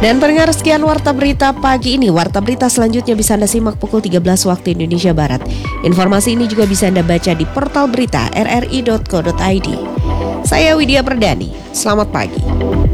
Dan pendengar, sekian Warta Berita pagi ini. Warta Berita selanjutnya bisa Anda simak pukul 13 waktu Indonesia Barat. Informasi ini juga bisa Anda baca di portal berita rri.co.id. Saya Widya Perdani, selamat pagi.